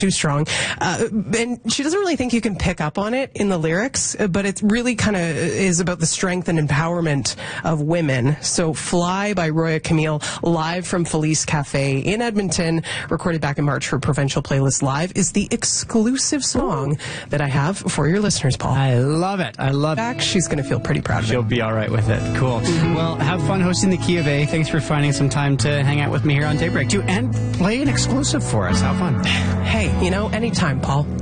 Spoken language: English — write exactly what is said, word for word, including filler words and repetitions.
too strong. Uh, and she doesn't really think you can pick up on it in the lyrics, but it really kind of is about the strength and empowerment of women. So Fly by Roya Camille, live from Felice Cafe in Edmonton, recorded back in March for Provincial Playlist Live, is the exclusive song that I have for your listeners, Paul. I love it. I love back, it. She's going to feel pretty proud of She'll it. be all right with it. Cool. Mm-hmm. Well, have fun hosting the Key of A. Thanks for finding some time to hang out with me here on Daybreak, too, and play an exclusive for us. How fun. Hey, you know, anytime, Paul.